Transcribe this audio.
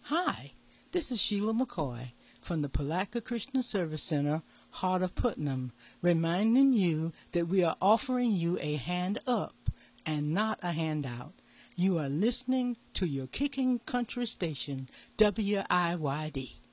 Hi, this is Sheila McCoy from the Palatka Christian Service Center, Heart of Putnam, reminding you that we are offering you a hand up and not a handout. You are listening to your kicking country station, WIYD.